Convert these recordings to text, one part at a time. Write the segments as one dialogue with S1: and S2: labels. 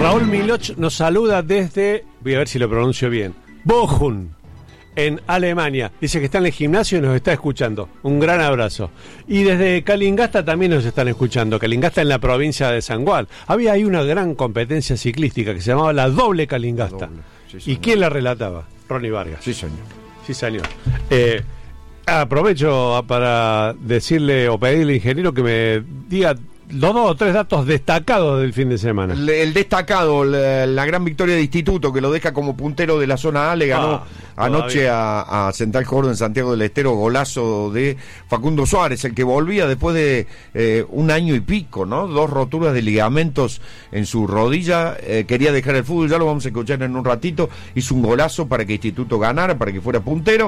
S1: Raúl Miloch nos saluda desde, voy a ver si lo pronuncio bien, Bochum, en Alemania. Dice que está en el gimnasio y nos está escuchando. Un gran abrazo. Y desde Calingasta también nos están escuchando. Calingasta en la provincia de San Juan. Había ahí una gran competencia ciclística que se llamaba la doble Calingasta. Sí, ¿y quién la relataba? Ronnie Vargas.
S2: Sí, señor.
S1: Sí, señor. Aprovecho para decirle o pedirle al ingeniero que me diga los 2 o 3 datos destacados del fin de semana.
S2: El destacado, la gran victoria de Instituto, que lo deja como puntero de la zona A, le ganó anoche a Central Córdoba en Santiago del Estero, golazo de Facundo Suárez, el que volvía después de un año y pico, ¿no? 2 roturas de ligamentos en su rodilla, quería dejar el fútbol, ya lo vamos a escuchar en un ratito, hizo un golazo para que Instituto ganara, para que fuera puntero,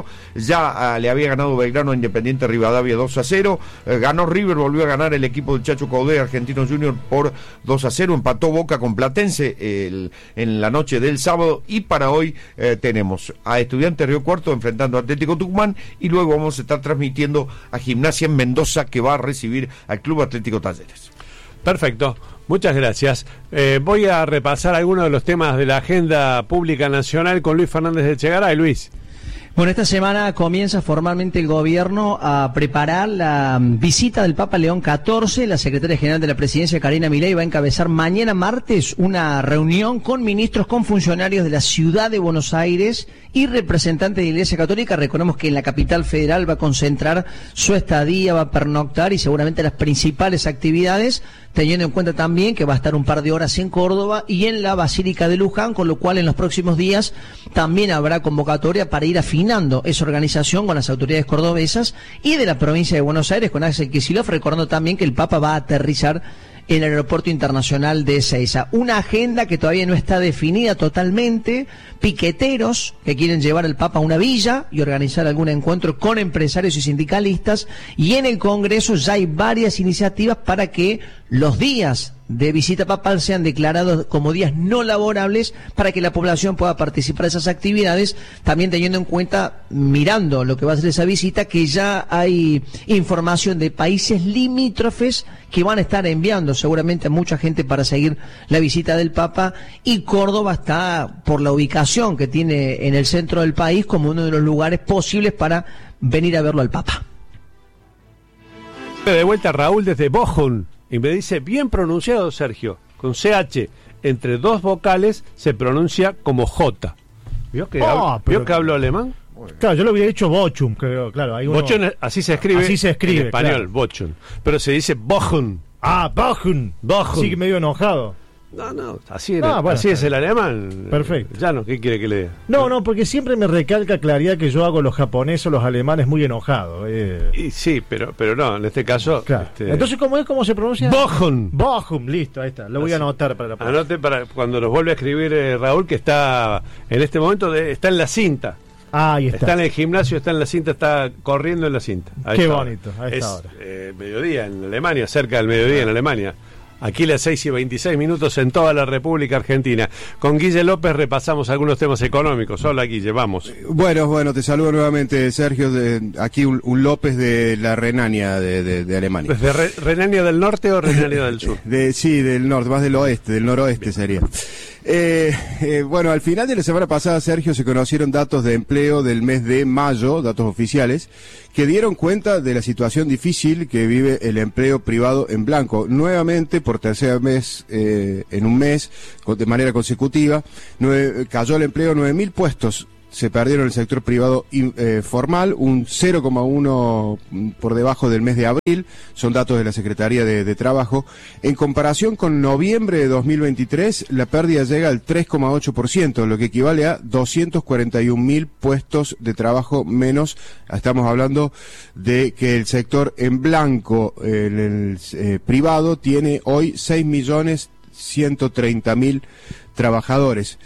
S2: ya le había ganado Belgrano a Independiente Rivadavia 2-0, ganó River, volvió a ganar el equipo del Chacho Caudé, Argentino Junior, por 2-0, empató Boca con Platense en la noche del sábado, y para hoy tenemos a Estudiantes Río Cuarto enfrentando a Atlético Tucumán, y luego vamos a estar transmitiendo a Gimnasia en Mendoza, que va a recibir al Club Atlético Talleres.
S1: Perfecto, muchas gracias. Voy a repasar algunos de los temas de la agenda pública nacional con Luis Fernández de Echegaray. Luis.
S3: Bueno, esta semana comienza formalmente el gobierno a preparar la visita del Papa León XIV. La secretaria general de la presidencia, Karina Milei, va a encabezar mañana martes una reunión con ministros, con funcionarios de la ciudad de Buenos Aires y representantes de la Iglesia Católica. Recordemos que en la capital federal va a concentrar su estadía, va a pernoctar y seguramente las principales actividades, teniendo en cuenta también que va a estar un par de horas en Córdoba y en la Basílica de Luján, con lo cual en los próximos días también habrá convocatoria para ir afinando esa organización con las autoridades cordobesas y de la provincia de Buenos Aires con Axel Kicillof, recordando también que el Papa va a aterrizar en el aeropuerto internacional de Ezeiza. Una agenda que todavía no está definida totalmente, piqueteros que quieren llevar al Papa a una villa y organizar algún encuentro con empresarios y sindicalistas, y en el Congreso ya hay varias iniciativas para que los días de visita papal sean declarados como días no laborables para que la población pueda participar de esas actividades, también teniendo en cuenta, mirando lo que va a ser esa visita, que ya hay información de países limítrofes que van a estar enviando seguramente a mucha gente para seguir la visita del Papa, y Córdoba está, por la ubicación que tiene en el centro del país, como uno de los lugares posibles para venir a verlo al Papa.
S1: De vuelta Raúl desde Bochum. Y me dice, bien pronunciado, Sergio, con CH, entre 2 vocales se pronuncia como J. ¿Vio que hablo alemán?
S4: Claro, yo lo había dicho Bochum, creo, claro. Hay uno...
S1: Bochum, así se escribe en español, claro. Bochum. Pero se dice Bochum.
S4: Ah, Bochum. Sí, que medio enojado.
S1: No, así es el alemán.
S4: Perfecto.
S1: Ya no, ¿qué quiere que lea?
S4: No, porque siempre me recalca claridad que yo hago los japoneses o los alemanes muy enojados.
S1: Y sí, pero no, en este caso...
S4: Claro. Entonces, ¿cómo se pronuncia?
S1: Bochum.
S4: Bochum, listo, ahí está. Lo voy a anotar para la próxima.
S1: Anote para cuando nos vuelve a escribir Raúl, que está en este momento, está en la cinta.
S4: Ahí está.
S1: Está en el gimnasio, está en la cinta, está corriendo en la cinta.
S4: Qué bonito, a esta hora.
S1: Mediodía en Alemania, cerca del mediodía en Alemania. Aquí las 6:26 en toda la República Argentina. Con Guille López repasamos algunos temas económicos. Hola, Guille, vamos.
S5: Bueno, te saludo nuevamente, Sergio. Aquí un López de la Renania de Alemania.
S1: ¿De Renania del Norte o Renania del Sur?
S5: Sí, del norte, más del oeste, del noroeste sería. Bueno, al final de la semana pasada, Sergio, se conocieron datos de empleo del mes de mayo, datos oficiales, que dieron cuenta de la situación difícil que vive el empleo privado en blanco. Nuevamente, por tercer mes, en un mes, de manera consecutiva, cayó el empleo, 9.000 puestos se perdieron en el sector privado formal, un 0,1 por debajo del mes de abril, son datos de la Secretaría de Trabajo. En comparación con noviembre de 2023, la pérdida llega al 3,8%, lo que equivale a 241.000 puestos de trabajo menos. Estamos hablando de que el sector en blanco, el privado, tiene hoy 6.130.000 trabajadores,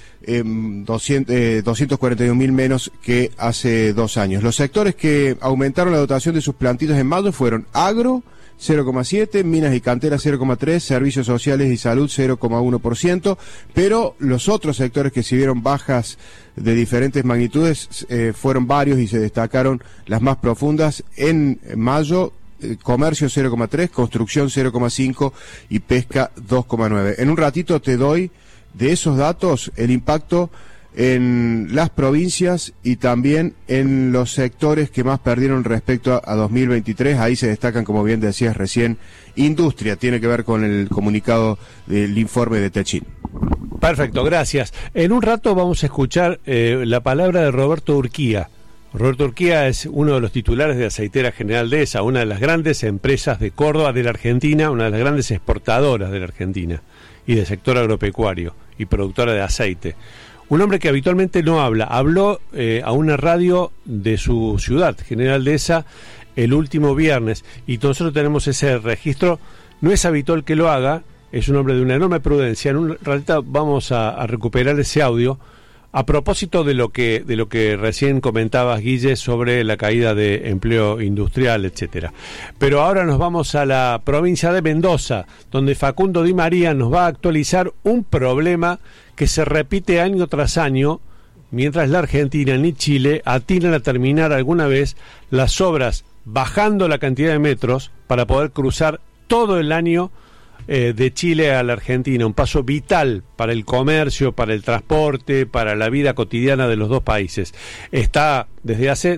S5: 241.000 menos que hace 2 años. Los sectores que aumentaron la dotación de sus plantillas en mayo fueron agro, 0,7, minas y canteras 0,3, servicios sociales y salud 0,1%, pero los otros sectores que se vieron bajas de diferentes magnitudes fueron varios y se destacaron las más profundas en mayo. Comercio 0,3, construcción 0,5 y pesca 2,9. En un ratito te doy de esos datos el impacto en las provincias y también en los sectores que más perdieron respecto a 2023. Ahí se destacan, como bien decías recién, industria, tiene que ver con el comunicado del informe de Techin.
S1: Perfecto, gracias. En un rato vamos a escuchar la palabra de Roberto Urquía. Roberto Urquía es uno de los titulares de Aceitera General Dehesa, una de las grandes empresas de Córdoba, de la Argentina, una de las grandes exportadoras de la Argentina y del sector agropecuario y productora de aceite. Un hombre que habitualmente no habla, habló a una radio de su ciudad, General Dehesa, el último viernes, y nosotros tenemos ese registro. No es habitual que lo haga, es un hombre de una enorme prudencia. En un ratito vamos a recuperar ese audio a propósito de lo que recién comentabas, Guille, sobre la caída de empleo industrial, etcétera. Pero ahora nos vamos a la provincia de Mendoza, donde Facundo Di María nos va a actualizar un problema que se repite año tras año, mientras la Argentina ni Chile atinan a terminar alguna vez las obras bajando la cantidad de metros para poder cruzar todo el año de Chile a la Argentina, un paso vital para el comercio, para el transporte, para la vida cotidiana de los dos países. Está desde hace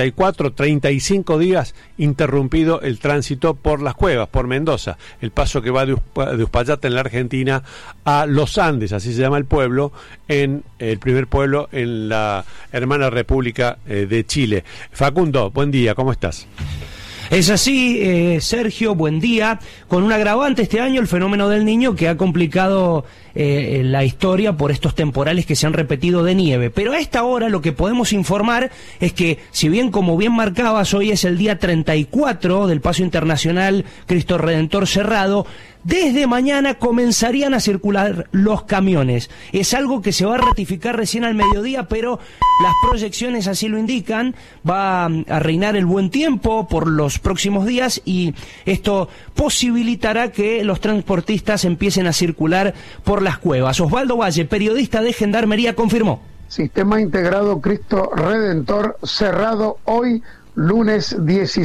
S1: 35 días interrumpido el tránsito por las cuevas, por Mendoza, el paso que va de Uspallata en la Argentina a Los Andes, así se llama el pueblo, en el primer pueblo en la hermana República de Chile. Facundo, buen día, ¿cómo estás?
S6: Es así, Sergio, buen día. Con un agravante este año, el fenómeno del Niño, que ha complicado la historia por estos temporales que se han repetido de nieve. Pero a esta hora lo que podemos informar es que, si bien, como bien marcabas, hoy es el día 34 del Paso Internacional Cristo Redentor cerrado, desde mañana comenzarían a circular los camiones. Es algo que se va a ratificar recién al mediodía, pero las proyecciones así lo indican. Va a reinar el buen tiempo por los próximos días y esto posibilitará que los transportistas empiecen a circular por las cuevas. Osvaldo Valle, periodista de Gendarmería, confirmó.
S7: Sistema integrado Cristo Redentor cerrado hoy, lunes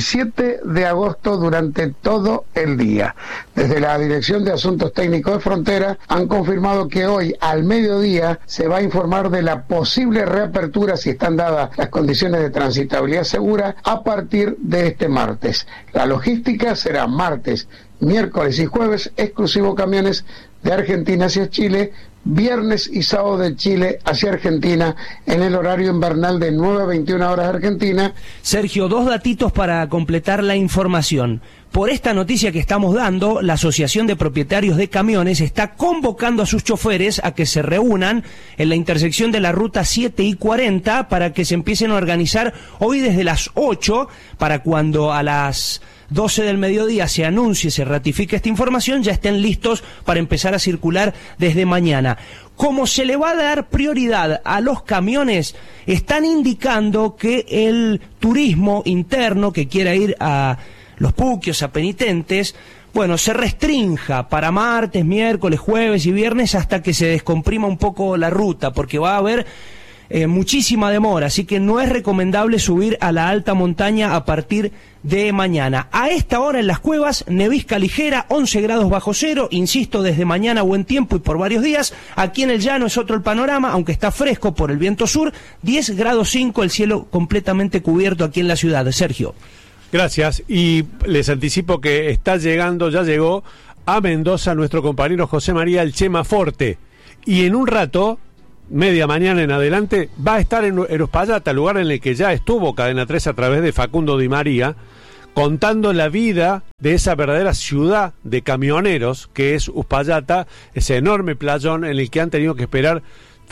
S7: 17 de agosto, durante todo el día. Desde la Dirección de Asuntos Técnicos de Frontera han confirmado que hoy al mediodía se va a informar de la posible reapertura, si están dadas las condiciones de transitabilidad segura, a partir de este martes. La logística será martes, miércoles y jueves, exclusivo camiones de Argentina hacia Chile, viernes y sábado de Chile hacia Argentina en el horario invernal de 9 a 21 horas Argentina.
S6: Sergio, dos datitos para completar la información. Por esta noticia que estamos dando, la Asociación de Propietarios de Camiones está convocando a sus choferes a que se reúnan en la intersección de la ruta 7 y 40 para que se empiecen a organizar hoy desde las 8, para cuando a las 12 del mediodía se anuncie, se ratifique esta información, ya estén listos para empezar a circular desde mañana. Como se le va a dar prioridad a los camiones, están indicando que el turismo interno que quiera ir a los Puquios, a Penitentes, bueno, se restrinja para martes, miércoles, jueves y viernes hasta que se descomprima un poco la ruta, porque va a haber muchísima demora, así que no es recomendable subir a la alta montaña a partir de mañana. A esta hora en las cuevas, nevisca ligera, 11 grados bajo cero, insisto, desde mañana buen tiempo y por varios días. Aquí en el llano es otro el panorama, aunque está fresco por el viento sur, 10 grados 5, el cielo completamente cubierto aquí en la ciudad. Sergio.
S1: Gracias, y les anticipo que está llegando, ya llegó a Mendoza nuestro compañero José María El Chema Forte, y en un rato, media mañana en adelante, va a estar en Uspallata, lugar en el que ya estuvo Cadena 3 a través de Facundo Di María, contando la vida de esa verdadera ciudad de camioneros que es Uspallata, ese enorme playón en el que han tenido que esperar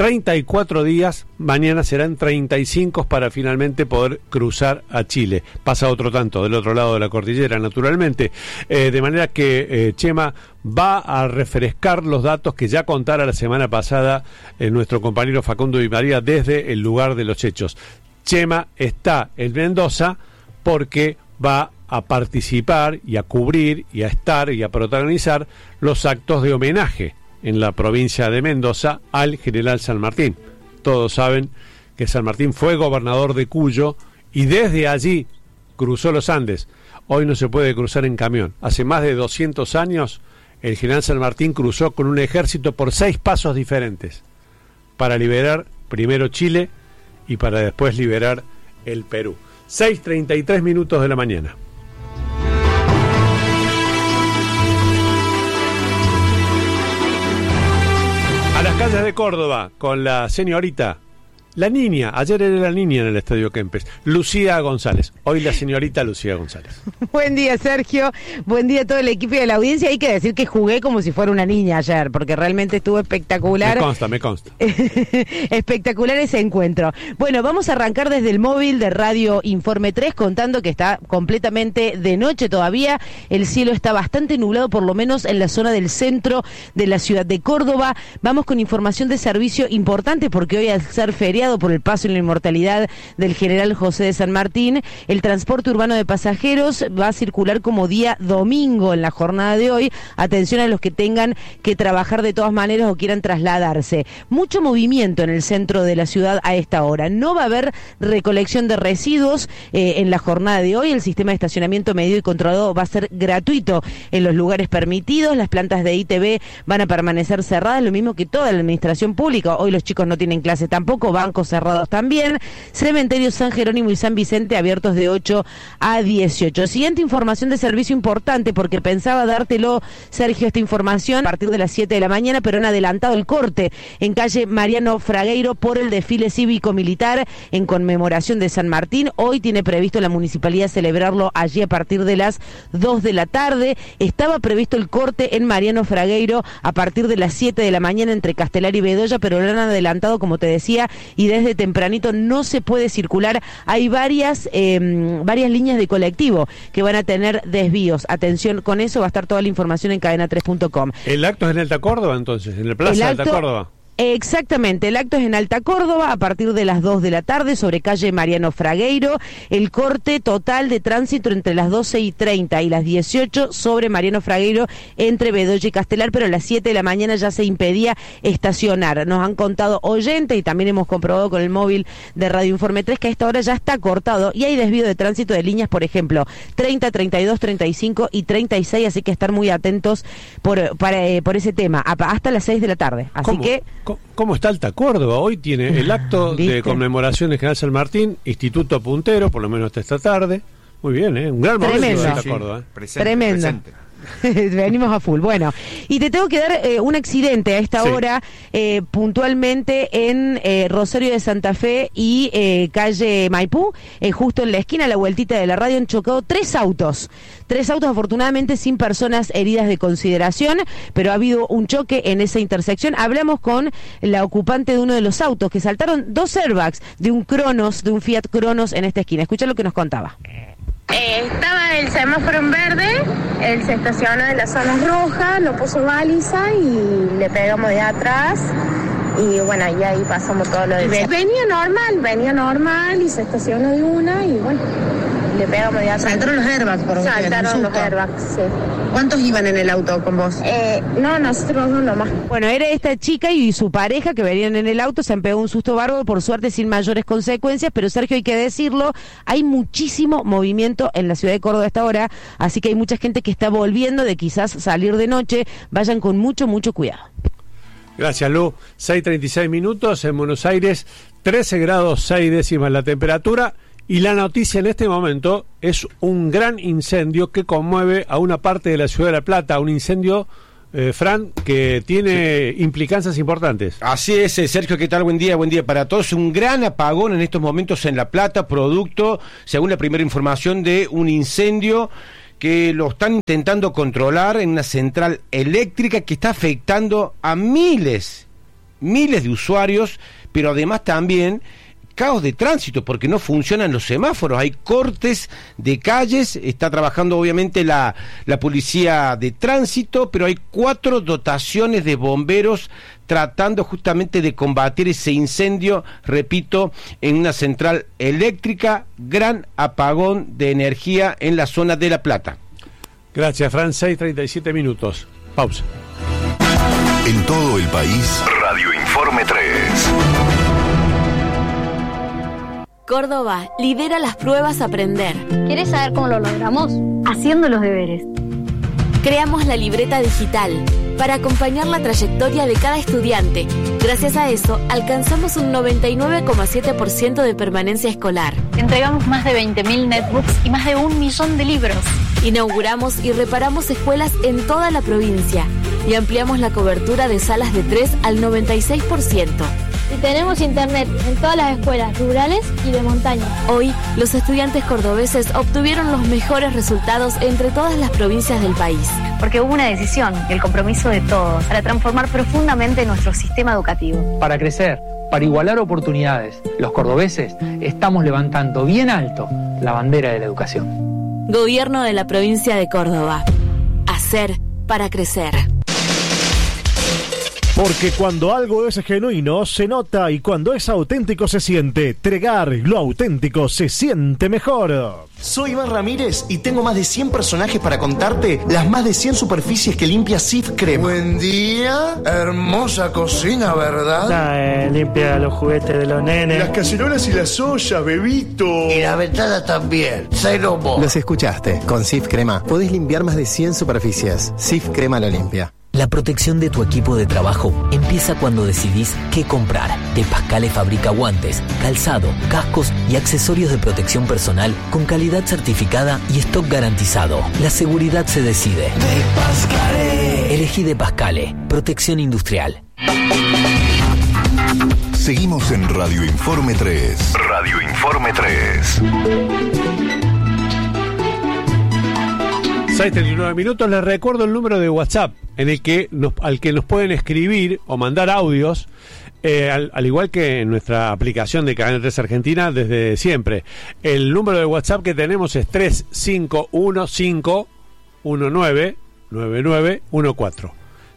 S1: 34 días, mañana serán 35 para finalmente poder cruzar a Chile. Pasa otro tanto del otro lado de la cordillera, naturalmente. De manera que Chema va a refrescar los datos que ya contara la semana pasada nuestro compañero Facundo Di María desde el lugar de los hechos. Chema está en Mendoza porque va a participar y a cubrir y a estar y a protagonizar los actos de homenaje en la provincia de Mendoza al general San Martín. Todos saben que San Martín fue gobernador de Cuyo y desde allí cruzó los Andes. Hoy no se puede cruzar en camión. Hace más de 200 años el general San Martín cruzó con un ejército por 6 pasos diferentes para liberar primero Chile y para después liberar el Perú. 6:33 minutos de la mañana. A las calles de Córdoba con la señorita, la niña, ayer era la niña en el Estadio Kempes, Lucía González, hoy la señorita Lucía González.
S8: Buen día, Sergio, buen día a todo el equipo de la audiencia. Hay que decir que jugué como si fuera una niña ayer, porque realmente estuvo espectacular.
S1: Me consta.
S8: Espectacular ese encuentro. Bueno, vamos a arrancar desde el móvil de Radio Informe 3, contando que está completamente de noche todavía. El cielo está bastante nublado, por lo menos en la zona del centro de la ciudad de Córdoba. Vamos con información de servicio importante, porque hoy, al ser feriado por el paso en la inmortalidad del general José de San Martín, el transporte urbano de pasajeros va a circular como día domingo en la jornada de hoy. Atención a los que tengan que trabajar de todas maneras o quieran trasladarse. Mucho movimiento en el centro de la ciudad a esta hora. No va a haber recolección de residuos en la jornada de hoy. El sistema de estacionamiento medido y controlado va a ser gratuito en los lugares permitidos. Las plantas de ITV van a permanecer cerradas, lo mismo que toda la administración pública. Hoy los chicos no tienen clase tampoco, bancos cerrados también. Cementerios San Jerónimo y San Vicente abiertos de 8 a 18. Siguiente información de servicio importante, porque pensaba dártelo, Sergio, esta información a partir de las 7 de la mañana, pero han adelantado el corte en calle Mariano Fragueiro por el desfile cívico-militar en conmemoración de San Martín. Hoy tiene previsto la municipalidad celebrarlo allí a partir de las 2 de la tarde. Estaba previsto el corte en Mariano Fragueiro a partir de las 7 de la mañana entre Castelar y Bedoya, pero lo han adelantado, como te decía, y desde tempranito no se puede circular. Hay varias líneas de colectivo que van a tener desvíos. Atención con eso, va a estar toda la información en cadena3.com.
S1: ¿El acto es en Alta Córdoba entonces? ¿En el Plaza de Alta Córdoba?
S8: Exactamente, el acto es en Alta Córdoba a partir de las 2 de la tarde sobre calle Mariano Fragueiro. El corte total de tránsito entre las 12:30 y las 18 sobre Mariano Fragueiro entre Bedoya y Castelar, pero a las 7 de la mañana ya se impedía estacionar. Nos han contado oyentes y también hemos comprobado con el móvil de Radio Informe 3 que a esta hora ya está cortado y hay desvío de tránsito de líneas, por ejemplo, 30, 32, 35 y 36, así que estar muy atentos por ese tema, hasta las 6 de la tarde. Así que...
S1: ¿Cómo está Alta Córdoba? Hoy tiene el acto de conmemoración del general San Martín, Instituto Puntero, por lo menos hasta esta tarde. Muy bien, un gran momento de Alta Córdoba.
S8: Tremendo. Venimos a full. Bueno, y te tengo que dar un accidente a esta hora, puntualmente en Rosario de Santa Fe y calle Maipú, justo en la esquina, a la vueltita de la radio, han chocado 3 autos. 3 autos, afortunadamente sin personas heridas de consideración, pero ha habido un choque en esa intersección. Hablamos con la ocupante de uno de los autos, que saltaron 2 airbags de un Fiat Cronos en esta esquina. Escucha lo que nos contaba.
S9: Estaba el semáforo en verde, él se estacionó en la zona roja, no puso baliza y le pegamos de atrás y bueno, y ahí pasamos todo lo de... Venía normal y se estacionó de una y bueno, le pegamos de atrás.
S10: ¿Saltaron los airbags?
S9: Saltaron los airbags, sí.
S10: ¿Cuántos iban en el auto con vos?
S9: No, nosotros no, nomás.
S8: Bueno, era esta chica y su pareja que venían en el auto, se han pegado un susto bárbaro, por suerte sin mayores consecuencias, pero Sergio, hay que decirlo, hay muchísimo movimiento en la ciudad de Córdoba a esta hora, así que hay mucha gente que está volviendo de quizás salir de noche. Vayan con mucho cuidado.
S1: Gracias, Lu. 6:36 minutos en Buenos Aires, 13 grados 6 décimas la temperatura. Y la noticia en este momento es un gran incendio que conmueve a una parte de la ciudad de La Plata, un incendio, Fran, que tiene implicancias importantes.
S11: Así es, Sergio, ¿qué tal? Buen día para todos. Un gran apagón en estos momentos en La Plata, producto, según la primera información, de un incendio que lo están intentando controlar en una central eléctrica que está afectando a miles de usuarios, pero además también caos de tránsito, porque no funcionan los semáforos, hay cortes de calles, está trabajando obviamente la policía de tránsito, pero hay 4 dotaciones de bomberos tratando justamente de combatir ese incendio, repito, en una central eléctrica. Gran apagón de energía en la zona de La Plata.
S1: Gracias, Fran. 6:37 minutos. Pausa.
S12: En todo el país, Radio Informe 3.
S13: Córdoba lidera las pruebas Aprender.
S14: ¿Quieres saber cómo lo logramos?
S13: Haciendo los deberes. Creamos la libreta digital para acompañar la trayectoria de cada estudiante. Gracias a eso, alcanzamos un 99,7% de permanencia escolar.
S14: Entregamos más de 20.000 netbooks y más de 1 millón de libros.
S13: Inauguramos y reparamos escuelas en toda la provincia y ampliamos la cobertura de salas de 3 al 96%.
S15: Y tenemos internet en todas las escuelas rurales y de montaña.
S13: Hoy, los estudiantes cordobeses obtuvieron los mejores resultados entre todas las provincias del país.
S14: Porque hubo una decisión y el compromiso de todos para transformar profundamente nuestro sistema educativo.
S16: Para crecer, para igualar oportunidades, los cordobeses estamos levantando bien alto la bandera de la educación.
S13: Gobierno de la provincia de Córdoba. Hacer para crecer.
S4: Porque cuando algo es genuino, se nota, y cuando es auténtico, se siente. Tregar, lo auténtico se siente mejor.
S17: Soy Iván Ramírez y tengo más de 100 personajes para contarte las más de 100 superficies que limpia Cif Crema.
S18: Buen día, hermosa cocina, ¿verdad?
S19: Limpia los juguetes de los nenes.
S18: Las cacerolas y las ollas, bebito.
S17: Y la ventana también, cero bo.
S20: Los escuchaste, con Cif Crema podés limpiar más de 100 superficies. Cif Crema lo limpia.
S21: La protección de tu equipo de trabajo empieza cuando decidís qué comprar. De Pascale fabrica guantes, calzado, cascos y accesorios de protección personal con calidad certificada y stock garantizado. La seguridad se decide.
S17: De Pascale.
S21: Elegí De Pascale, protección industrial.
S12: Seguimos en Radio Informe 3. Radio Informe 3.
S1: 6:39 minutos. Les recuerdo el número de WhatsApp en el que al que nos pueden escribir o mandar audios, al igual que en nuestra aplicación de Canal 3 Argentina desde siempre. El número de WhatsApp que tenemos es 3515199914.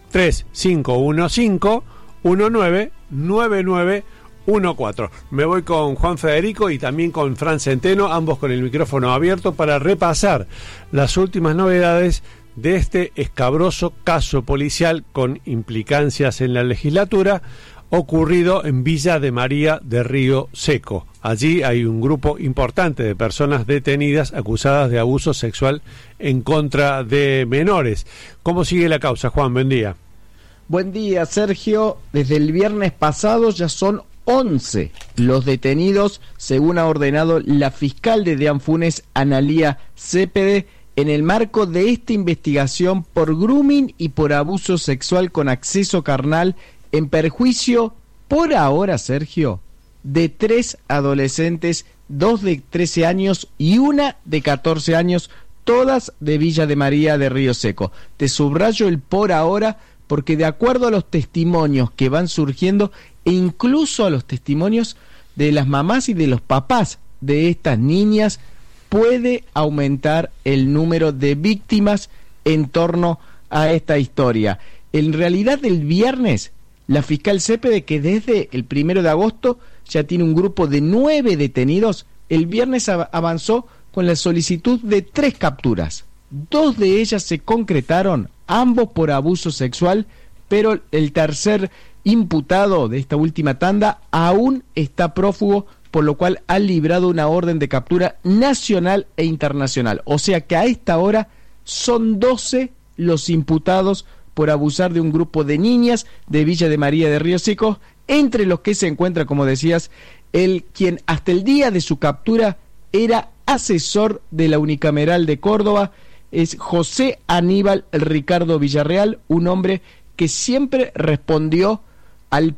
S1: 3515199914. Me voy con Juan Federico y también con Fran Centeno, ambos con el micrófono abierto, para repasar las últimas novedades de este escabroso caso policial con implicancias en la legislatura ocurrido en Villa de María de Río Seco. Allí hay un grupo importante de personas detenidas acusadas de abuso sexual en contra de menores. ¿Cómo sigue la causa, Juan? Buen día.
S22: Buen día, Sergio. Desde el viernes pasado ya son 11 los detenidos, según ha ordenado la fiscal de Deán Funes, Analía Cepede, en el marco de esta investigación por grooming y por abuso sexual con acceso carnal en perjuicio, por ahora, Sergio, de 3 adolescentes, 2 de 13 años y 1 de 14 años, todas de Villa de María de Río Seco. Te subrayo el por ahora porque de acuerdo a los testimonios que van surgiendo e incluso a los testimonios de las mamás y de los papás de estas niñas, puede aumentar el número de víctimas en torno a esta historia. En realidad, el viernes, la fiscal Cepede, que desde el 1 de agosto ya tiene un grupo de 9 detenidos, el viernes avanzó con la solicitud de 3 capturas. 2 de ellas se concretaron, ambos por abuso sexual, pero el tercer imputado de esta última tanda aún está prófugo, por lo cual ha librado una orden de captura nacional e internacional. O sea que a esta hora son 12 los imputados por abusar de un grupo de niñas de Villa de María de Río Seco, entre los que se encuentra, como decías, quien hasta el día de su captura era asesor de la unicameral de Córdoba, es José Aníbal Ricardo Villarreal, un hombre que siempre respondió al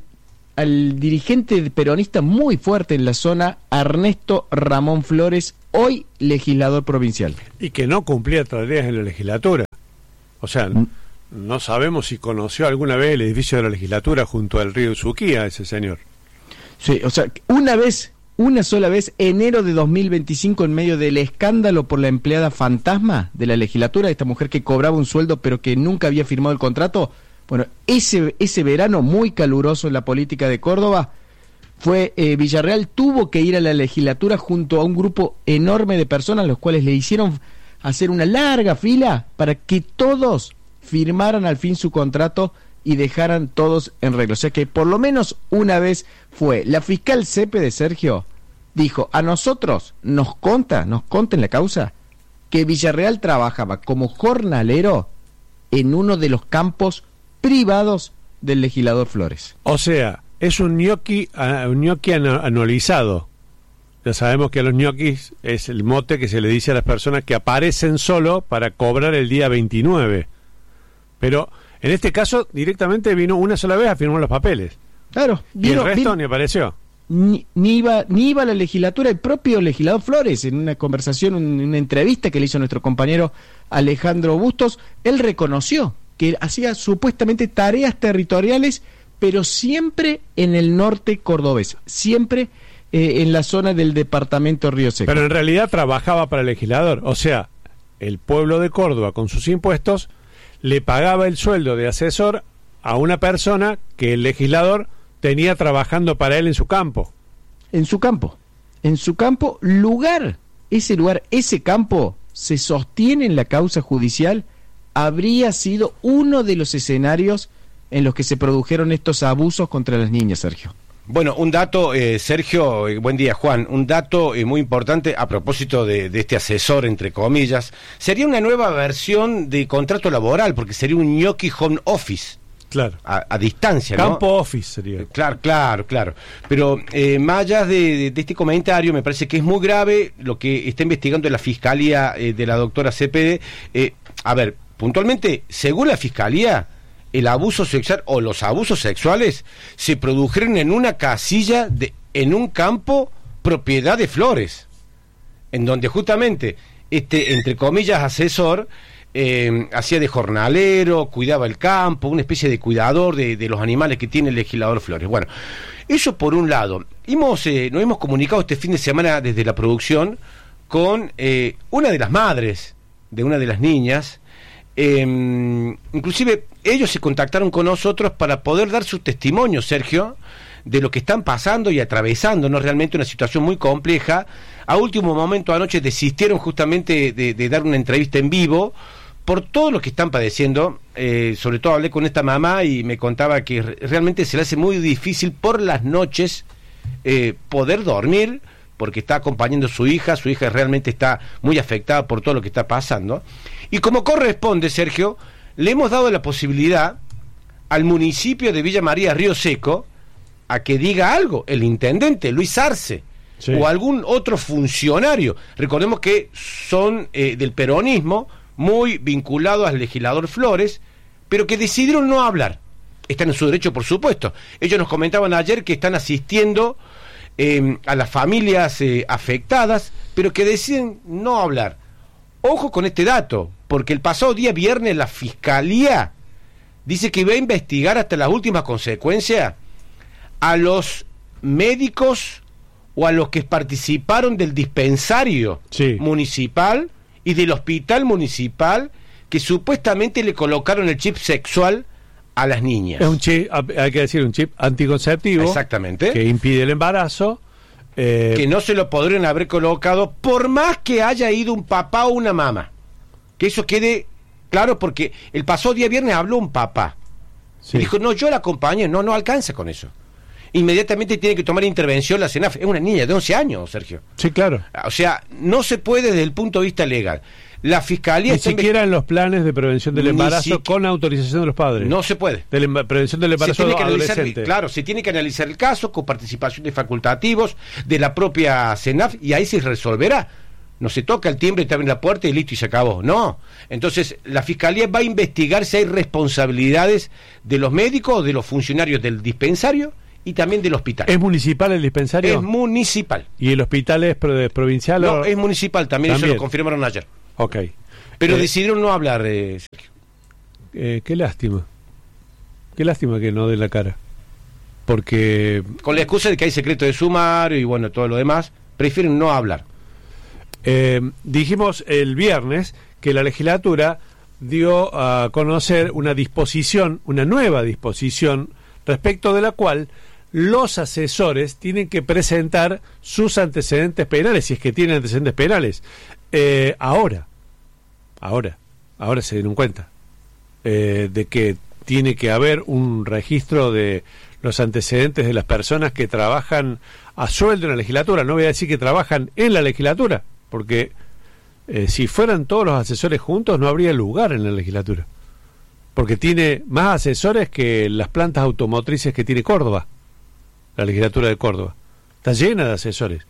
S22: dirigente peronista muy fuerte en la zona, Ernesto Ramón Flores, hoy legislador provincial.
S1: Y que no cumplía tareas en la legislatura. O sea, no sabemos si conoció alguna vez el edificio de la legislatura junto al río Usuquía, ese señor.
S22: Sí, o sea, una sola vez, enero de 2025, en medio del escándalo por la empleada fantasma de la legislatura, esta mujer que cobraba un sueldo pero que nunca había firmado el contrato. Bueno, ese verano muy caluroso en la política de Córdoba, Villarreal tuvo que ir a la legislatura junto a un grupo enorme de personas, los cuales le hicieron hacer una larga fila para que todos firmaran al fin su contrato y dejaran todos en regla. O sea que por lo menos una vez fue. La fiscal Cepede, Sergio, dijo, a nosotros nos conta en la causa que Villarreal trabajaba como jornalero en uno de los campos privados del legislador Flores.
S1: O sea, es un ñoqui anualizado. Ya sabemos que a los ñoquis es el mote que se le dice a las personas que aparecen solo para cobrar el día 29. Pero en este caso directamente vino una sola vez a firmar los papeles.
S22: Claro.
S1: Y el resto ni apareció.
S22: Ni iba a la legislatura. El propio legislador Flores, en una conversación, en una entrevista que le hizo nuestro compañero Alejandro Bustos, él reconoció que hacía supuestamente tareas territoriales, pero siempre en el norte cordobés, siempre en la zona del departamento Río Seco.
S1: Pero en realidad trabajaba para el legislador. O sea, el pueblo de Córdoba con sus impuestos le pagaba el sueldo de asesor a una persona que el legislador tenía trabajando para él en su campo.
S22: En su campo, ese campo se sostiene en la causa judicial, habría sido uno de los escenarios en los que se produjeron estos abusos contra las niñas, Sergio.
S11: Bueno, un dato, Sergio, buen día, Juan, un dato muy importante a propósito de este asesor, entre comillas, sería una nueva versión de contrato laboral, porque sería un ñoqui home office.
S1: Claro.
S11: A distancia, ¿no?
S1: Campo office sería.
S11: Claro. Pero más allá de este comentario, me parece que es muy grave lo que está investigando la Fiscalía de la doctora Cepede. A ver, puntualmente, según la Fiscalía, el abuso sexual o los abusos sexuales se produjeron en una casilla en un campo propiedad de Flores, en donde justamente entre comillas asesor hacía de jornalero, cuidaba el campo, una especie de cuidador de los animales que tiene el legislador Flores. Bueno, eso por un lado. Nos hemos comunicado este fin de semana desde la producción con una de las madres de una de las niñas. Inclusive ellos se contactaron con nosotros para poder dar su testimonio, Sergio, de lo que están pasando y atravesando, ¿no? Realmente una situación muy compleja. A último momento anoche desistieron justamente de dar una entrevista en vivo por todo lo que están padeciendo. Sobre todo hablé con esta mamá y me contaba que realmente se le hace muy difícil por las noches poder dormir, porque está acompañando a su hija realmente está muy afectada por todo lo que está pasando. Y como corresponde, Sergio, le hemos dado la posibilidad al municipio de Villa María, Río Seco, a que diga algo, el intendente Luis Arce, sí, o algún otro funcionario. Recordemos que son del peronismo, muy vinculados al legislador Flores, pero que decidieron no hablar. Están en su derecho, por supuesto. Ellos nos comentaban ayer que están asistiendo a las familias afectadas, pero que deciden no hablar. Ojo con este dato, porque el pasado día viernes la Fiscalía dice que va a investigar hasta las últimas consecuencias a los médicos o a los que participaron del dispensario, sí, municipal y del hospital municipal que supuestamente le colocaron el chip sexual a las niñas.
S1: Es un chip, hay que decir, un chip anticonceptivo.
S11: Exactamente.
S1: Que impide el embarazo.
S11: Que no se lo podrían haber colocado por más que haya ido un papá o una mamá. Que eso quede claro, porque el pasado día viernes habló un papá. Sí. Y dijo, no, yo la acompañé. No alcanza con eso. Inmediatamente tiene que tomar intervención la CENAF. Es una niña de 11 años, Sergio.
S1: Sí, claro.
S11: O sea, no se puede desde el punto de vista legal. La Fiscalía...
S1: Ni siquiera en los planes de prevención del embarazo con autorización de los padres.
S11: No se puede.
S1: Prevención del embarazo adolescente.
S11: Claro, se tiene que analizar el caso con participación de facultativos de la propia CENAF y ahí se resolverá. No se toca el timbre, te abren la puerta y listo y se acabó. No. Entonces, la Fiscalía va a investigar si hay responsabilidades de los médicos o de los funcionarios del dispensario y también del hospital.
S1: ¿Es municipal el dispensario?
S11: Es municipal.
S1: ¿Y el hospital es provincial?
S11: No, es municipal, también eso lo confirmaron ayer.
S1: Ok.
S11: Pero decidieron no hablar, Sergio.
S1: Qué lástima. Qué lástima que no dé la cara. Porque...
S11: Con la excusa de que hay secreto de sumario y bueno, todo lo demás, prefieren no hablar.
S1: Dijimos el viernes que la legislatura dio a conocer una disposición, una nueva disposición, respecto de la cual los asesores tienen que presentar sus antecedentes penales, si es que tienen antecedentes penales. Ahora se dieron cuenta de que tiene que haber un registro de los antecedentes de las personas que trabajan a sueldo en la legislatura. No voy a decir que trabajan en la legislatura, porque si fueran todos los asesores juntos no habría lugar en la legislatura. porque tiene más asesores que las plantas automotrices que tiene Córdoba, la legislatura de Córdoba. Está llena de asesores,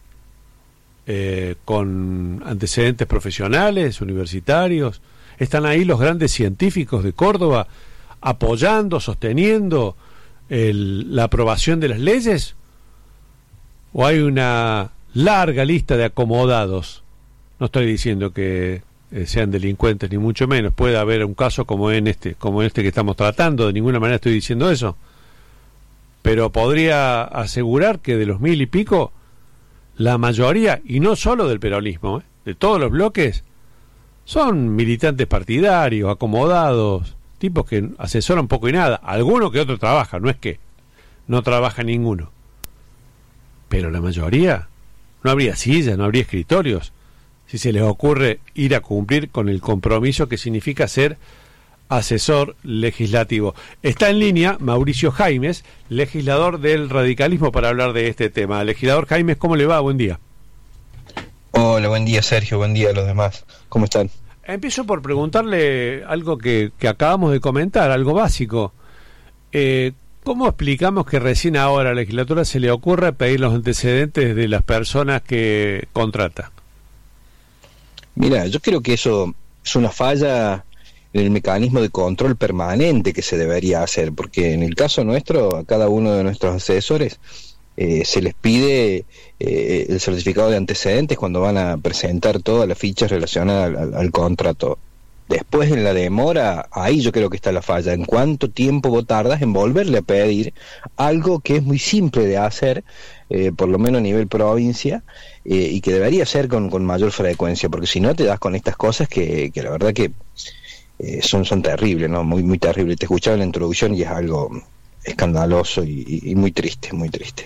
S1: con antecedentes profesionales, universitarios. Están ahí los grandes científicos de Córdoba apoyando, sosteniendo la aprobación de las leyes, o hay una larga lista de acomodados. No estoy diciendo que sean delincuentes ni mucho menos, puede haber un caso como este que estamos tratando, de ninguna manera estoy diciendo eso, pero podría asegurar que de los 1000 y pico, la mayoría, y no solo del peronismo, de todos los bloques, son militantes partidarios, acomodados, tipos que asesoran poco y nada, alguno que otro trabaja, no es que no trabaja ninguno, pero la mayoría, no habría sillas, no habría escritorios si se les ocurre ir a cumplir con el compromiso que significa ser asesor legislativo. Está en línea Mauricio Jaimes, legislador del radicalismo, para hablar de este tema. Legislador Jaimes, ¿cómo le va? Buen día.
S2: Hola, buen día Sergio, buen día a los demás. ¿Cómo están?
S1: Empiezo por preguntarle algo que acabamos de comentar, algo básico. ¿Cómo explicamos que recién ahora a la legislatura se le ocurre pedir los antecedentes de las personas que contrata?
S2: Mira, yo creo que eso es una falla en el mecanismo de control permanente que se debería hacer, porque en el caso nuestro, a cada uno de nuestros asesores se les pide el certificado de antecedentes cuando van a presentar todas las fichas relacionadas al contrato. Después, en la demora, ahí yo creo que está la falla. ¿En cuánto tiempo vos tardas en volverle a pedir algo que es muy simple de hacer, por lo menos a nivel provincia, y que debería ser con mayor frecuencia? Porque si no te das con estas cosas que la verdad que son terribles, ¿no? Muy, muy terribles. Te escuchaba en la introducción y es algo escandaloso y muy triste, muy triste.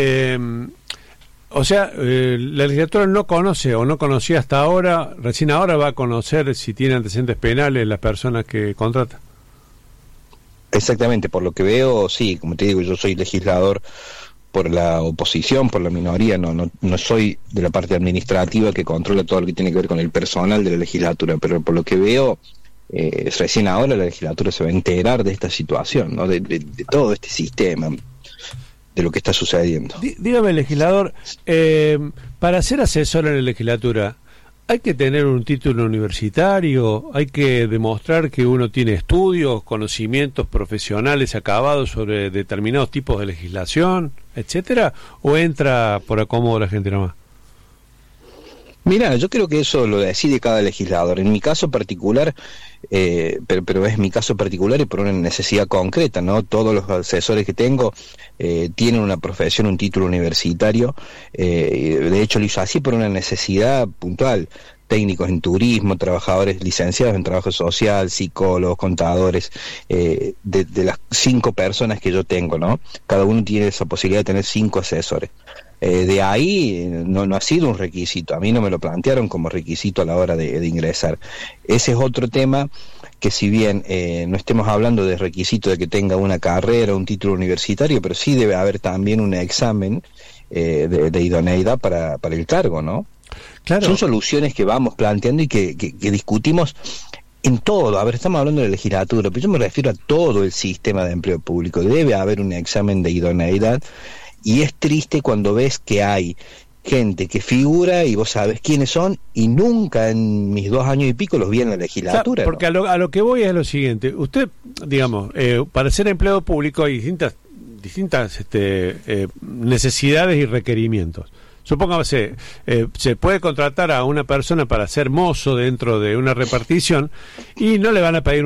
S1: O sea, la legislatura no conoce o no conocía hasta ahora, recién ahora va a conocer si tiene antecedentes penales las personas que contrata.
S2: Exactamente, por lo que veo, sí, como te digo, yo soy legislador por la oposición, por la minoría, no soy de la parte administrativa que controla todo lo que tiene que ver con el personal de la legislatura, pero por lo que veo, recién ahora la legislatura se va a enterar de esta situación, ¿no? de todo este sistema, de lo que está sucediendo.
S1: Dígame, legislador, para ser asesor en la legislatura, ¿hay que tener un título universitario? ¿Hay que demostrar que uno tiene estudios, conocimientos profesionales acabados sobre determinados tipos de legislación, etcétera? ¿O entra por acomodo la gente nomás?
S2: Mira, yo creo que eso lo decide cada legislador. En mi caso particular, pero es mi caso particular y por una necesidad concreta, ¿no? Todos los asesores que tengo tienen una profesión, un título universitario. De hecho, lo hizo así por una necesidad puntual. Técnicos en turismo, trabajadores licenciados en trabajo social, psicólogos, contadores, de las 5 personas que yo tengo, ¿no? Cada uno tiene esa posibilidad de tener 5 asesores. De ahí no ha sido un requisito, a mí no me lo plantearon como requisito a la hora de ingresar. Ese es otro tema que, si bien no estemos hablando de requisito de que tenga una carrera, un título universitario, pero sí debe haber también un examen de idoneidad para el cargo, ¿no? Claro. Son soluciones que vamos planteando y que discutimos en todo. A ver, estamos hablando de la legislatura, pero yo me refiero a todo el sistema de empleo público. Debe haber un examen de idoneidad. Y es triste cuando ves que hay gente que figura y vos sabés quiénes son y nunca en mis 2 años y pico los vi en la legislatura. O sea,
S1: porque ¿no? a lo que voy es lo siguiente. Usted, digamos, para ser empleado público hay distintas necesidades y requerimientos. Supóngase, se puede contratar a una persona para ser mozo dentro de una repartición y no le van a pedir